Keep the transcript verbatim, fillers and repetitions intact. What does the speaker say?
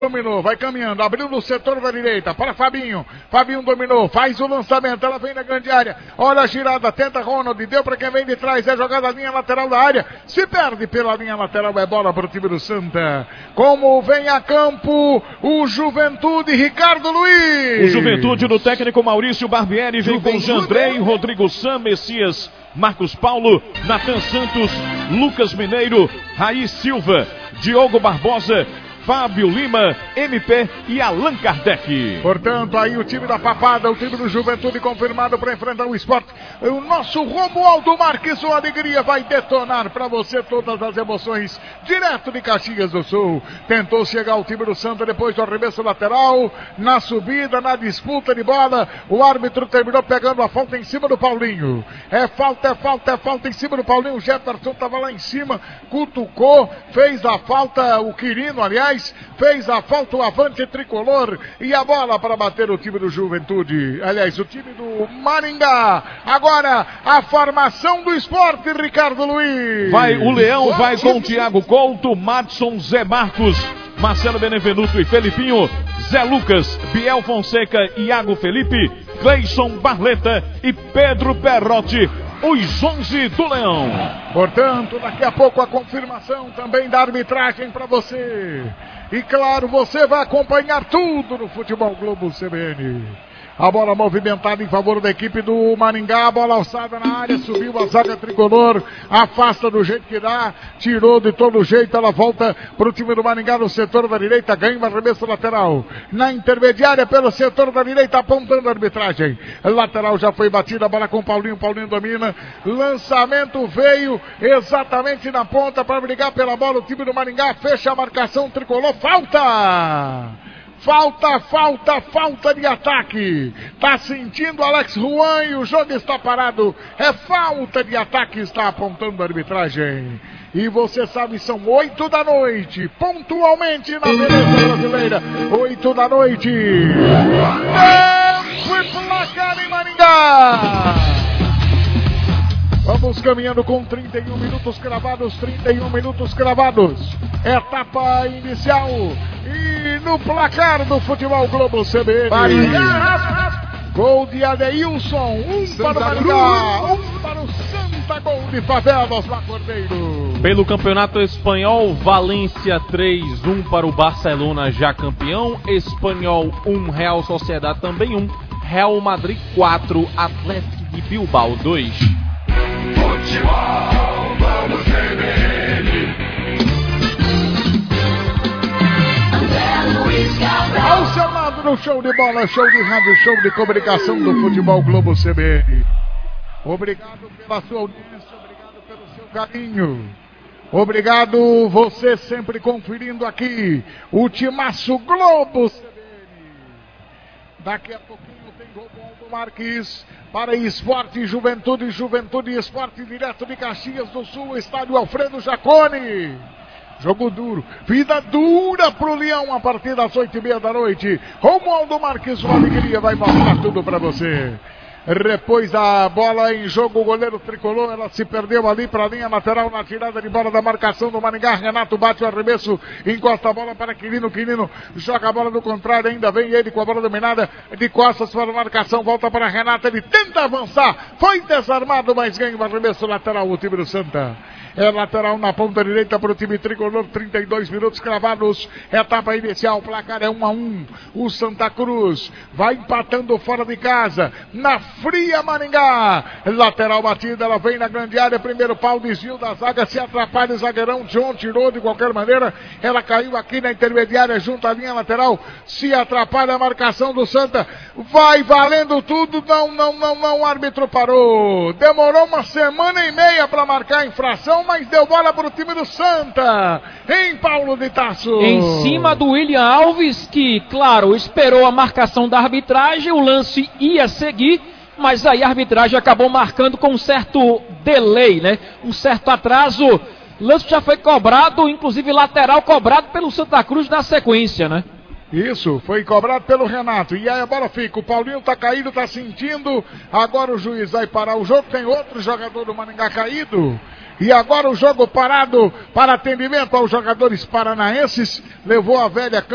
Dominou, vai caminhando, abriu no setor da direita, para Fabinho, Fabinho dominou, faz o lançamento, ela vem na grande área, olha a girada, tenta Ronald, deu para quem vem de trás, é jogada a linha lateral da área, se perde pela linha lateral, é bola para o time do Santa. Como vem a campo o Juventude, Ricardo Luiz. O Juventude do técnico Maurício Barbieri vem Juventude. Com Jandrei, Rodrigo Sam, Messias, Marcos Paulo, Natan Santos, Lucas Mineiro, Raiz Silva, Diogo Barbosa, Fábio Lima, M P e Allan Kardec. Portanto, aí o time da Papada, o time do Juventude confirmado para enfrentar o Sport. O nosso Romualdo Marques, sua alegria vai detonar para você todas as emoções, direto de Caxias do Sul. Tentou chegar o time do Santa depois do arremesso lateral, na subida, na disputa de bola. O árbitro terminou pegando a falta em cima do Paulinho. É falta, é falta, é falta em cima do Paulinho. O Jefferson estava lá em cima, cutucou, fez a falta, o Quirino, aliás. Fez a falta o avante tricolor e a bola para bater o time do Juventude. Aliás, o time do Maringá. Agora a formação do Esporte, Ricardo Luiz. Vai o Leão, vai com o Thiago Couto, Madson, Zé Marcos, Marcelo Benevenuto e Felipinho, Zé Lucas, Biel Fonseca, Iago Felipe, Cleison Barleta e Pedro Perrotti. Os onze do Leão. Portanto, daqui a pouco a confirmação também da arbitragem para você. E claro, você vai acompanhar tudo no Futebol Globo C B N. A bola movimentada em favor da equipe do Maringá, a bola alçada na área, subiu a zaga tricolor, afasta do jeito que dá, tirou de todo jeito, ela volta para o time do Maringá no setor da direita, ganha uma arremesso lateral. Na intermediária pelo setor da direita, apontando a arbitragem. Lateral já foi batida, a bola com o Paulinho, Paulinho domina, lançamento veio exatamente na ponta para brigar pela bola, o time do Maringá fecha a marcação tricolor, falta! Falta, falta, falta de ataque. Tá sentindo Alex Juan e o jogo está parado. É falta de ataque, está apontando a arbitragem. E você sabe, são oito da noite, pontualmente na beleza brasileira. Oito da noite. Tempo e placar em Maringá. Vamos caminhando com trinta e um minutos cravados, trinta e um minutos cravados. Etapa inicial. E no placar do Futebol Globo C B N. Maringá. Gol de Adeilson. Um Santa para o Maringá. Um para o Santa. Gol de Favelas lá, Cordeiro. Pelo Campeonato Espanhol, Valência três, um para o Barcelona, já campeão. Espanhol um, Real Sociedade também um. Real Madrid quatro, Atlético de Bilbao dois. Futebol Globo C B N. Ao chamado no show de bola, show de rádio, show de comunicação do Futebol Globo C B N. Obrigado pela sua audiência, obrigado pelo seu carinho. Obrigado você sempre conferindo aqui o Timaço Globo C B N. Daqui a pouquinho tem Romualdo Marques para Esporte, Juventude, Juventude e Esporte direto de Caxias do Sul, estádio Alfredo Jaconi. Jogo duro, vida dura pro Leão a partir das oito e meia da noite. Romualdo Marques, uma alegria, vai mostrar tudo para você. Repôs a bola em jogo, o goleiro tricolor, ela se perdeu ali para a linha lateral na tirada de bola da marcação do Maringá. Renato bate o arremesso, encosta a bola para Quirino, Quirino joga a bola no contrário, ainda vem ele com a bola dominada, de costas para a marcação, volta para Renato, ele tenta avançar, foi desarmado, mas ganha o arremesso lateral o time do Santa. É lateral na ponta direita para o time tricolor, trinta e dois minutos cravados, etapa inicial, placar é um a um. O Santa Cruz vai empatando fora de casa, na fria Maringá. Lateral batida, ela vem na grande área, primeiro pau, desvio da zaga, se atrapalha o zagueirão, John tirou de qualquer maneira, ela caiu aqui na intermediária junto à linha lateral, se atrapalha a marcação do Santa, vai valendo tudo, não, não, não, não, o árbitro parou. Demorou uma semana e meia para marcar a infração, mas deu bola para o time do Santa, em Paulo de Tarso. Em cima do William Alves, que, claro, esperou a marcação da arbitragem, o lance ia seguir, mas aí a arbitragem acabou marcando com um certo delay, né? Um certo atraso. O lance já foi cobrado, inclusive lateral cobrado pelo Santa Cruz na sequência, né? Isso, foi cobrado pelo Renato. E aí a bola fica, o Paulinho tá caído, tá sentindo. Agora o juiz vai parar o jogo. Tem outro jogador do Maringá caído. E agora o jogo parado para atendimento aos jogadores paranaenses. Levou a velha